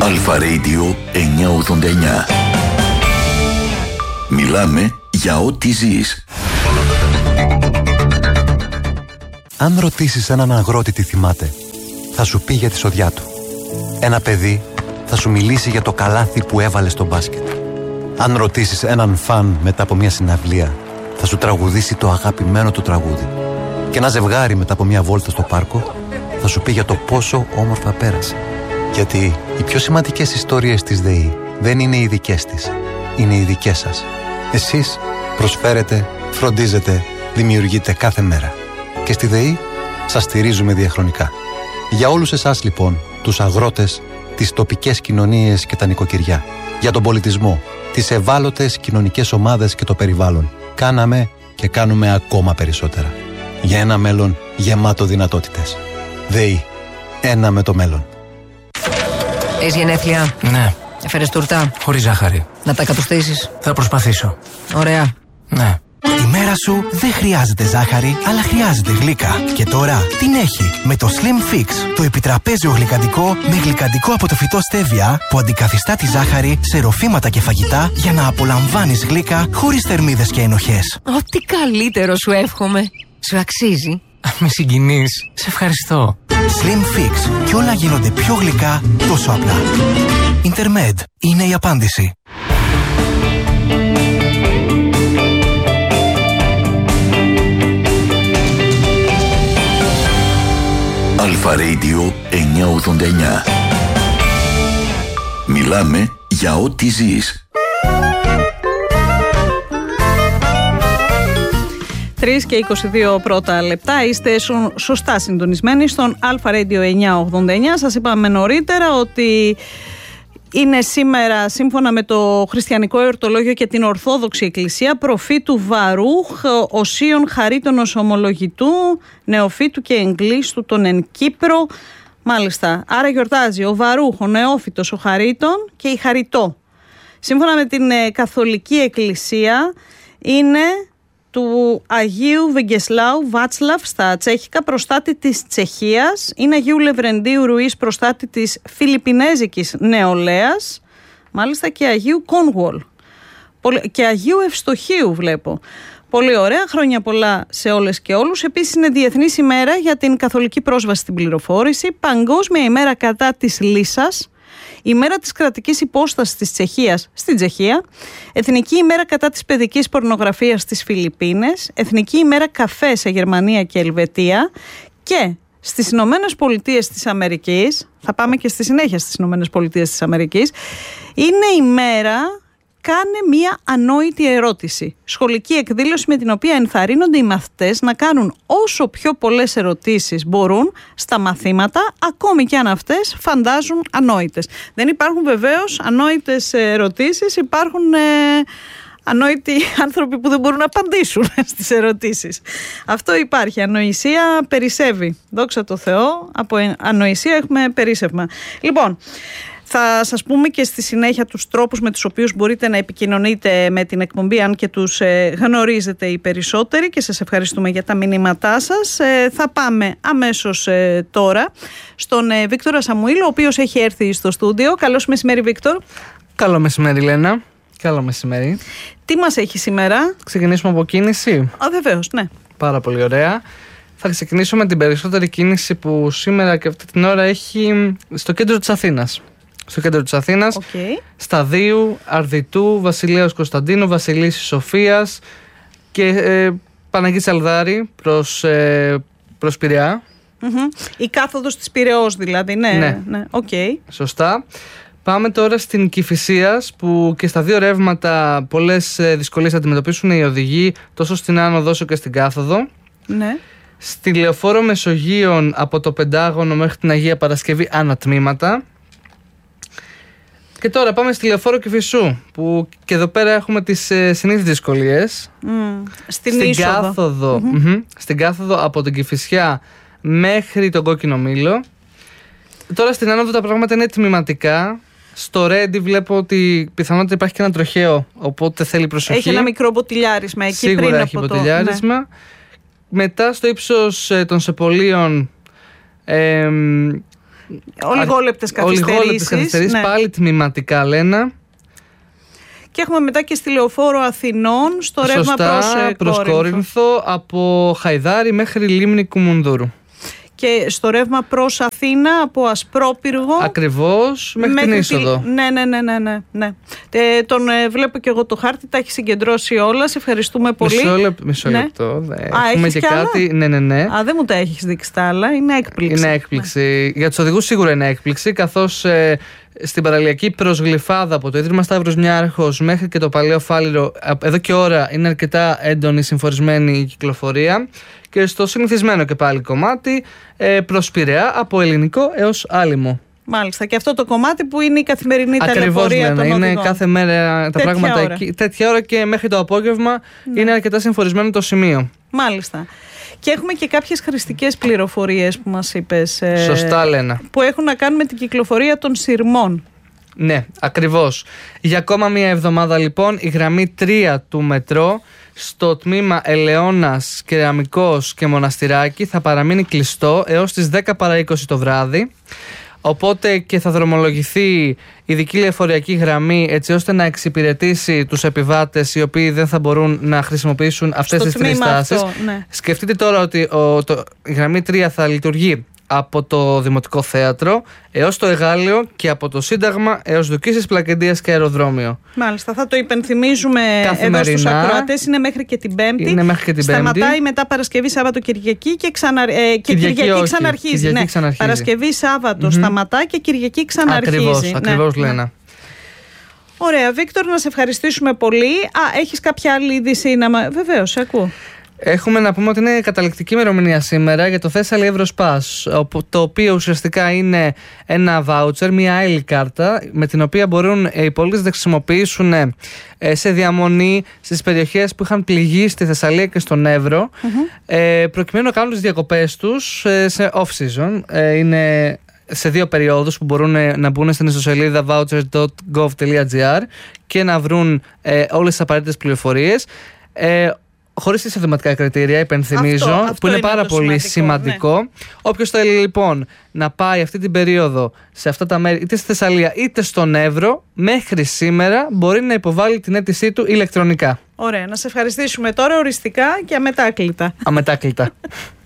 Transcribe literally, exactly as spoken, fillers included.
Αλφα Radio εννιακόσια ογδόντα εννιά. Μιλάμε για ό,τι ζεις. Αν ρωτήσεις έναν αγρότη τι θυμάται, θα σου πει για τη σοδιά του. Ένα παιδί θα σου μιλήσει για το καλάθι που έβαλε στο μπάσκετ. Αν ρωτήσεις έναν φαν μετά από μια συναυλία, θα σου τραγουδήσει το αγαπημένο του τραγούδι. Και ένα ζευγάρι μετά από μια βόλτα στο πάρκο θα σου πει για το πόσο όμορφα πέρασε. Γιατί οι πιο σημαντικές ιστορίες της ΔΕΗ δεν είναι οι δικές της, είναι οι δικές σας. Εσείς προσφέρετε, φροντίζετε, δημιουργείτε κάθε μέρα. Και στη ΔΕΗ σας στηρίζουμε διαχρονικά. Για όλους εσάς λοιπόν, τους αγρότες, τις τοπικές κοινωνίες και τα νοικοκυριά, για τον πολιτισμό, τις ευάλωτες κοινωνικές ομάδες και το περιβάλλον, κάναμε και κάνουμε ακόμα περισσότερα. Για ένα μέλλον γεμάτο δυνατότητες. ΔΕΗ. Ένα με το μέλλον. Έχεις γενέθλια? Ναι. Έφερες τούρτα? Χωρίς ζάχαρη. Να τα κατουστήσεις? Θα προσπαθήσω. Ωραία. Ναι. Η μέρα σου δεν χρειάζεται ζάχαρη, αλλά χρειάζεται γλύκα. Και τώρα την έχει με το Slim Fix, το επιτραπέζιο γλυκαντικό με γλυκαντικό από το φυτό στέβια που αντικαθιστά τη ζάχαρη σε ροφήματα και φαγητά για να απολαμβάνεις γλύκα χωρίς θερμίδες και ενοχές. Ό,τι καλύτερο σου εύχομαι. Σου αξίζει. Με συγκινείς. Σε ευχαριστώ. Slim Fix. Και όλα γίνονται πιο γλυκά τόσο απλά. Intermed είναι η απάντηση. Αλφα Radio εννιακόσια ογδόντα εννιά. Μιλάμε για ό,τι ζεις. τρεις και είκοσι δύο πρώτα λεπτά. Είστε σωστά συντονισμένοι στον Αλφα Radio εννιακόσια ογδόντα εννιά. Σας είπαμε νωρίτερα ότι είναι σήμερα, σύμφωνα με το χριστιανικό εορτολόγιο και την Ορθόδοξη Εκκλησία, προφήτου Βαρούχ, οσίων χαρίτωνος ομολογητού, νεοφύτου και εγκλήστου των εν Κύπρο. Μάλιστα, άρα γιορτάζει ο Βαρούχ, ο νεόφυτος, ο χαρίτων και η χαριτό. Σύμφωνα με την Καθολική Εκκλησία είναι του Αγίου Βεγγεσλάου Βάτσλαβ στα τσέχικα, προστάτη της Τσεχίας. Είναι Αγίου Λευρεντίου Ρουής, προστάτη της Φιλιππινέζικης νεολαίας. Μάλιστα, και Αγίου Κόνγουολ και Αγίου Ευστοχίου βλέπω. Πολύ ωραία, χρόνια πολλά σε όλες και όλους. Επίσης είναι Διεθνής ημέρα για την καθολική πρόσβαση στην πληροφόρηση, Παγκόσμια ημέρα κατά της λύσας, ημέρα της κρατικής υπόστασης της Τσεχίας στην Τσεχία, Εθνική ημέρα κατά της παιδικής πορνογραφίας στις Φιλιππίνες, Εθνική ημέρα καφέ σε Γερμανία και Ελβετία, και στις Ηνωμένες Πολιτείες της Αμερικής, θα πάμε και στη συνέχεια στις Ηνωμένες Πολιτείες της Αμερικής, είναι η μέρα «Κάνε μία ανόητη ερώτηση». Σχολική εκδήλωση με την οποία ενθαρρύνονται οι μαθητές να κάνουν όσο πιο πολλές ερωτήσεις μπορούν στα μαθήματα, ακόμη και αν αυτές φαντάζουν ανόητες. Δεν υπάρχουν βεβαίως ανόητες ερωτήσεις, υπάρχουν ε, ανόητοι άνθρωποι που δεν μπορούν να απαντήσουν στις ερωτήσεις. Αυτό υπάρχει. Ανοησία περισσεύει. Δόξα τω Θεώ, από ανοησία έχουμε περίσσευμα. Λοιπόν, θα σας πούμε και στη συνέχεια τους τρόπους με τους οποίους μπορείτε να επικοινωνείτε με την εκπομπή, αν και τους ε, γνωρίζετε οι περισσότεροι, και σας ευχαριστούμε για τα μηνύματά σας. Ε, θα πάμε αμέσως ε, τώρα στον ε, Βίκτορα Σαμουήλ, ο οποίος έχει έρθει στο στούντιο. Καλώς μεσημέρι, Βίκτορ. Καλό μεσημέρι, Λένα. Καλό μεσημέρι. Τι μας έχει σήμερα? Ξεκινήσουμε από κίνηση. Α, βεβαίως, ναι. Πάρα πολύ ωραία. Θα ξεκινήσω με την περισσότερη κίνηση που σήμερα και αυτή την ώρα έχει στο κέντρο της Αθήνας. Στο κέντρο της Αθήνας, okay. Σταδίου, Αρδιτού, Βασιλέως Κωνσταντίνου, Βασιλίσσης Σοφίας και ε, Παναγής Αλδάρη προς, ε, προς Πειραιά. Mm-hmm. Η κάθοδος της Πειραιώς δηλαδή, ναι. Ναι, ναι. Okay. Σωστά. Πάμε τώρα στην Κηφισίας, που και στα δύο ρεύματα πολλές δυσκολίες αντιμετωπίσουν οι οδηγοί, τόσο στην άνοδο όσο και στην κάθοδο. Ναι. Στη Λεωφόρο Μεσογείων από το Πεντάγωνο μέχρι την Αγία Παρασκευή ανατμήματα. Και τώρα πάμε στη Λεωφόρο Κηφισού, που και εδώ πέρα έχουμε τις ε, συνήθεις δυσκολίες. Mm. Στην, στην, είσοδο. κάθοδο, mm-hmm. Mm-hmm, στην κάθοδο από την Κηφισιά μέχρι τον Κόκκινο Μήλο. Τώρα στην άνοδο τα πράγματα είναι τμηματικά. Στο Ρέντι βλέπω ότι πιθανότητα υπάρχει και ένα τροχαίο, οπότε θέλει προσοχή. Έχει ένα μικρό μποτιλιάρισμα εκεί. Σίγουρα πριν έχει από μποτιλιάρισμα. Το... Μετά στο ύψος ε, των Σεπολίων, ε, Ολιγόλεπτες καθυστερήσεις. Ναι. Πάλι τμηματικά, Λένα. Και έχουμε μετά και στη Λεωφόρο Αθηνών, στο ρεύμα προς, προς Κόρινθο. Κόρινθο, από Χαϊδάρι μέχρι Λίμνη Κουμουνδούρου. Και στο ρεύμα προς Αθήνα από Ασπρόπυργο. Ακριβώς, μέχρι, μέχρι την είσοδο. Ναι, ναι, ναι, ναι, ναι, ναι. Ε, τον ε, βλέπω και εγώ το χάρτη, τα έχει συγκεντρώσει όλα. Σε ευχαριστούμε πολύ. Μισό, λεπ, μισό ναι. λεπτό. Α, έχουμε και κάτι. Ναι, ναι, ναι. Α, δεν μου τα έχεις δείξει τα άλλα. Είναι έκπληξη. Είναι έκπληξη. Ναι. Για τους οδηγούς σίγουρα είναι έκπληξη, καθώς ε, στην παραλιακή προσγλυφάδα από το Ίδρυμα Σταύρος Νιάρχος μέχρι και το Παλαιό Φάληρο, εδώ και ώρα είναι αρκετά έντονη συμφορισμένη η κυκλοφορία. Και στο συνηθισμένο και πάλι κομμάτι προς Πειραιά από Ελληνικό έως Άλυμο. Μάλιστα. Και αυτό το κομμάτι που είναι η καθημερινή ταλαιπωρία των οδηγών. Είναι κάθε μέρα τα τέτοια πράγματα ώρα. εκεί. Τέτοια ώρα και μέχρι το απόγευμα ναι. είναι αρκετά συμφορισμένο το σημείο. Μάλιστα. Και έχουμε και κάποιες χρηστικές πληροφορίες που μας είπες. Σωστά, Λένα. Που έχουν να κάνουν με την κυκλοφορία των σειρμών. Ναι, ακριβώς. Για ακόμα μία εβδομάδα λοιπόν η γραμμή τρία του μετρό στο τμήμα Ελαιώνας, Κεραμικός και Μοναστηράκι θα παραμείνει κλειστό έως τις δέκα παρά είκοσι το βράδυ. Οπότε και θα δρομολογηθεί ειδική λεωφοριακή γραμμή έτσι ώστε να εξυπηρετήσει τους επιβάτες οι οποίοι δεν θα μπορούν να χρησιμοποιήσουν αυτές τις τρεις στάσεις. Ναι. Σκεφτείτε τώρα ότι ο, το, η γραμμή τρία θα λειτουργεί από το Δημοτικό Θέατρο έως το Εγάλεο και από το Σύνταγμα έως Δουκίσης, Πλακεντίας και αεροδρόμιο. Μάλιστα, θα το υπενθυμίζουμε εδώ στους ακροατές. Είναι μέχρι και την Πέμπτη. Είναι μέχρι και την Σταματάει Πέμπτη. μετά Παρασκευή, Σάββατο, Κυριακή και, ξανα... ε, και Κυριακή, Κυριακή ξαναρχίζει. Κυριακή ναι. ξαναρχίζει. Παρασκευή, Σάββατο Mm-hmm. σταματά και Κυριακή ξαναρχίζει. Ακριβώς, ναι. ακριβώς ναι. Λένα. Ωραία, Βίκτορ, να σε ευχαριστήσουμε πολύ. Α, έχεις κάποια άλλη είδηση να... Βεβαίως, σε ακούω. Έχουμε να πούμε ότι είναι καταληκτική ημερομηνία σήμερα για το Thessaly Europass, το οποίο ουσιαστικά είναι ένα voucher, μια άειλη κάρτα με την οποία μπορούν οι πολίτες να χρησιμοποιήσουν σε διαμονή στις περιοχές που είχαν πληγεί στη Θεσσαλία και στον Εύρο, mm-hmm. προκειμένου να κάνουν τις διακοπές τους σε off-season. Είναι σε δύο περιόδους που μπορούν να μπουν στην ιστοσελίδα voucher dot gov dot gr και να βρουν όλες τις απαραίτητες πληροφορίες. Χωρίς συστηματικά κριτήρια, υπενθυμίζω, αυτό, αυτό που είναι, είναι πάρα πολύ σημαντικό. σημαντικό. Ναι. Όποιος θέλει λοιπόν να πάει αυτή την περίοδο σε αυτά τα μέρη, είτε στη Θεσσαλία είτε στον Εύρο, μέχρι σήμερα μπορεί να υποβάλει την αίτησή του ηλεκτρονικά. Ωραία, να σε ευχαριστήσουμε τώρα οριστικά και αμετάκλητα. Αμετάκλητα.